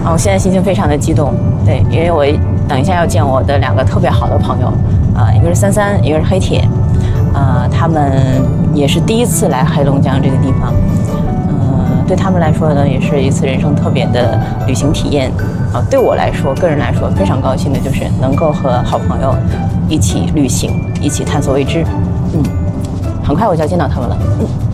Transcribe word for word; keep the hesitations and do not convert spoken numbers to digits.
啊，我现在心情非常的激动，对，因为我等一下要见我的两个特别好的朋友，啊、呃，一个是三三，一个是黑铁，啊、呃，他们也是第一次来黑龙江这个地方，嗯、呃，对他们来说呢，也是一次人生特别的旅行体验，啊、呃，对我来说，个人来说非常高兴的就是能够和好朋友一起旅行，一起探索未知，嗯，很快我就要见到他们了，嗯。